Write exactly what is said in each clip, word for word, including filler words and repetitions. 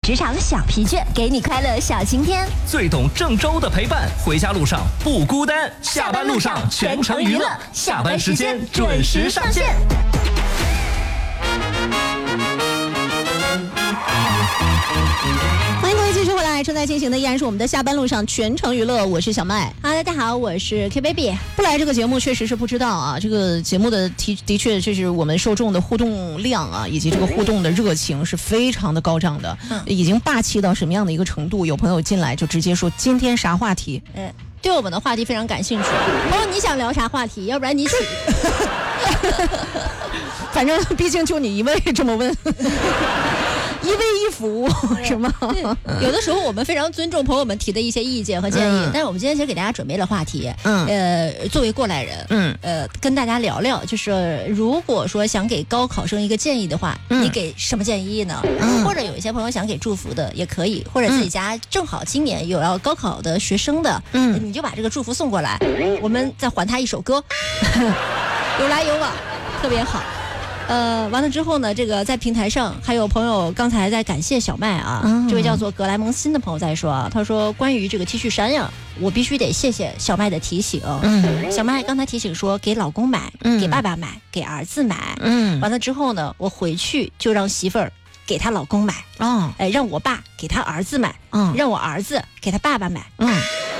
职场小疲倦，给你快乐小晴天。 最懂郑州的陪伴，回家路上不孤单。下班路上全程娱乐，下班时间准时上线。 欢迎各位继续回来，正在进行的依然是我们的下班路上全程娱乐，我是小麦。 哈喽，大家好，我是 K baby。 不来这个节目确实是不知道啊，这个节目的的的确就是我们受众的互动量啊，以及这个互动的热情是非常的高涨的，嗯、已经霸气到什么样的一个程度？有朋友进来就直接说今天啥话题？ 嗯，对我们的话题非常感兴趣。朋友，你想聊啥话题？要不然你起。 反正毕竟就你一位这么问。一位一服是吗？ 有的时候我们非常尊重朋友们提的一些意见和建议，嗯、但是我们今天其实给大家准备了话题，嗯，呃，作为过来人，嗯，呃，跟大家聊聊，就是如果说想给高考生一个建议的话，嗯、你给什么建议呢？嗯、或者有一些朋友想给祝福的也可以，或者自己家正好今年有要高考的学生的，嗯，你就把这个祝福送过来，我们再还他一首歌，有来有往，特别好。呃，完了之后呢，这个在平台上还有朋友刚才在感谢小麦啊，嗯、这位叫做格莱蒙辛的朋友在说啊，他说关于这个 T 恤衫呀，我必须得谢谢小麦的提醒。嗯，小麦刚才提醒说给老公买，嗯、给爸爸买，给儿子买。嗯，完了之后呢，我回去就让媳妇儿给她老公买。哦，哎，让我爸给他儿子买。嗯，让我儿子给他爸爸买。嗯，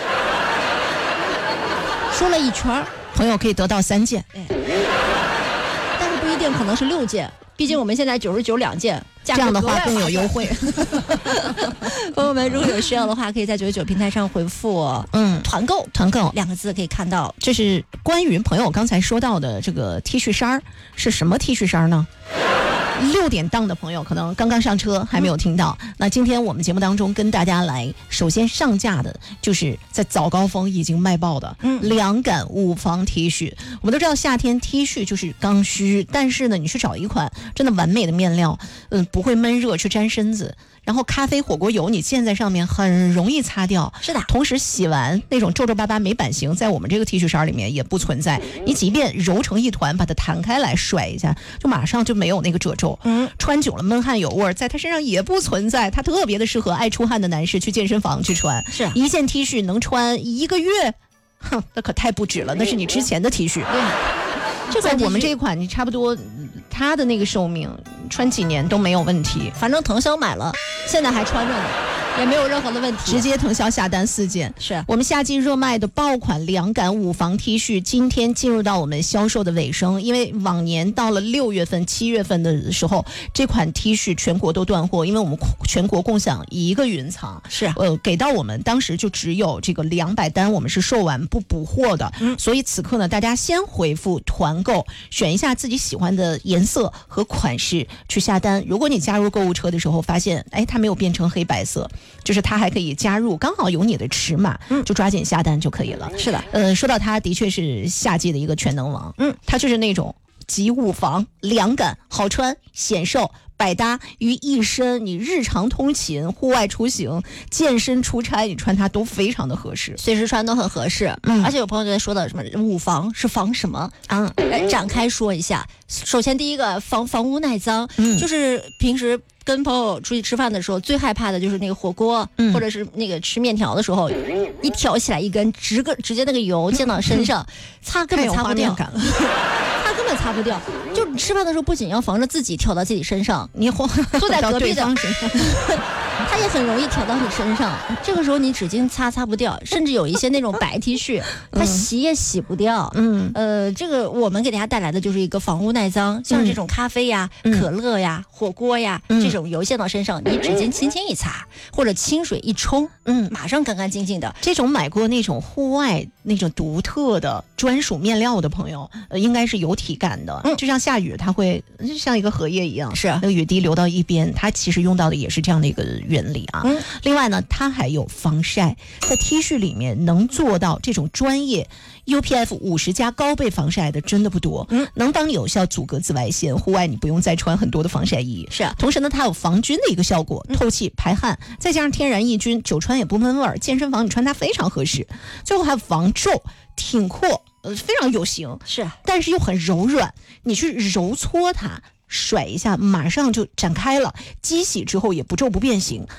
说了一圈， 朋友可以得到三件。哎。 不一定可能是六件，毕竟我们现在九十九两件， 这样的话更有优惠。 朋友们，如果有需要的话，可以在九十九平台上回复“嗯团购” 团购两个字，可以看到。 这是关于朋友刚才说到的这个 T 恤衫是什么 T 恤衫呢？六点档的朋友可能刚刚上车还没有听到、嗯、那今天我们节目当中跟大家来首先上架的就是在早高峰已经卖爆的、嗯、凉感五防 T 恤。我们都知道夏天 T 恤就是刚需，但是呢你去找一款真的完美的面料，嗯，不会闷热去沾身子，然后咖啡火锅油你溅在上面很容易擦掉， 是的， 同时洗完那种皱皱巴巴没版型在我们这个 T 恤衫里面也不存在，你即便揉成一团把它弹开来甩一下就马上就没有那个褶皱，嗯，穿久了闷汗有味儿在它身上也不存在，它特别的适合爱出汗的男士去健身房去穿， 是一件 T 恤能穿一个月，哼，那可太不止了，那是你之前的 T 恤，对，就在我们这一款你差不多它的那个寿命穿几年都没有问题， 反正腾霄买了现在还穿着呢，也没有任何的问题， 直接腾霄下单四件。 是我们夏季热卖的爆款凉感五防 T 恤，今天进入到我们销售的尾声，因为往年到了六月份七月份的时候这款 T 恤全国都断货，因为我们全国共享一个云仓， 是呃给到我们当时就只有这个两百单，我们是售完不补货的、嗯、所以此刻呢大家先回复团购，选一下自己喜欢的颜色和款式去下单。如果你加入购物车的时候发现哎它没有变成黑白色，就是它还可以加入刚好有你的尺码，嗯，就抓紧下单就可以了。 是的， 呃，说到它的确是夏季的一个全能王，嗯，它就是那种集五防、凉感、好穿、显瘦、百搭于一身，你日常通勤、户外出行、健身出差，你穿它都非常的合适， 随时穿都很合适。嗯，而且有朋友就在说的什么五防是防什么？嗯，展开说一下。首先第一个防防污耐脏，嗯，就是平时跟朋友出去吃饭的时候最害怕的就是那个火锅、嗯、或者是那个吃面条的时候一挑起来一根直个直接那个油溅到身上、嗯、擦根本擦不掉，他根本擦不掉。就你吃饭的时候不仅要防着自己挑到自己身上，你坐在隔壁的身上他也很容易挑到你身上，这个时候你纸巾擦擦不掉，甚至有一些那种白 T 恤它洗也洗不掉。嗯，呃，这个我们给大家带来的就是一个防污耐脏，像这种咖啡呀、嗯、可乐呀、火锅呀、嗯、这种油溅到身上，你纸巾轻轻一擦或者清水一冲，嗯，马上干干净净的。 这种买过那种户外那种独特的专属面料的朋友，呃，应该是有体感的。嗯，就像下雨，它会就像一个荷叶一样，是那个雨滴流到一边，它其实用到的也是这样的一个原理啊。嗯，另外呢，它还有防晒，在 T 恤里面能做到这种专业 U P F 五十加高倍防晒的真的不多，嗯，能帮你有效阻隔紫外线，户外你不用再穿很多的防晒衣。 是， 同时呢，它有防菌的一个效果，透气排汗，再加上天然抑菌，久穿也不闷味儿，健身房你穿它非常合适。最后还有防皱、挺阔，呃，非常有型， 是， 但是又很柔软，你去揉搓它。甩一下马上就展开了，机洗之后也不皱不变形，